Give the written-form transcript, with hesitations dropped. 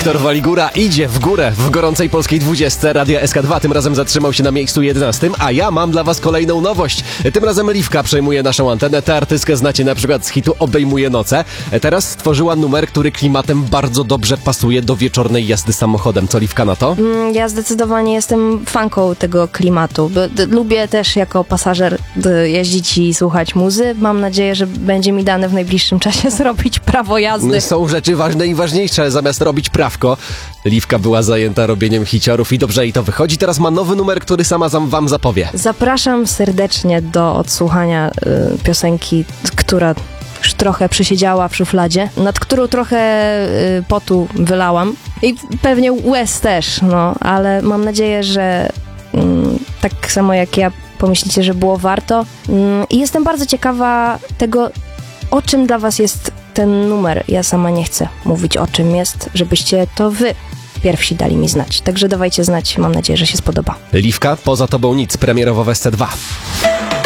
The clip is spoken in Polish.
Wiktor Waligura idzie w górę w gorącej polskiej 20 Radia SK2. Tym razem zatrzymał się na miejscu 11, a ja mam dla was kolejną nowość. Tym razem Liwka przejmuje naszą antenę. Tę artystkę znacie na przykład z hitu Obejmuje noce. Teraz stworzyła numer, który klimatem bardzo dobrze pasuje do wieczornej jazdy samochodem. Co Liwka na to? Ja zdecydowanie jestem fanką tego klimatu. Lubię też jako pasażer jeździć i słuchać muzy. Mam nadzieję, że będzie mi dane w najbliższym czasie zrobić prawo jazdy. Są rzeczy ważne i ważniejsze. Zamiast robić prawko, Liwka była zajęta robieniem hiciorów i dobrze jej to wychodzi. Teraz ma nowy numer, który sama wam zapowie. Zapraszam serdecznie do odsłuchania piosenki, która już trochę przysiedziała w szufladzie, nad którą trochę potu wylałam i pewnie łez też, ale mam nadzieję, że tak samo jak ja pomyślicie, że było warto. I jestem bardzo ciekawa tego, o czym dla was jest ten numer. Ja sama nie chcę mówić, o czym jest, żebyście to wy pierwsi dali mi znać. Także dawajcie znać, mam nadzieję, że się spodoba. Liwka, poza tobą nic, premierowo w SC2.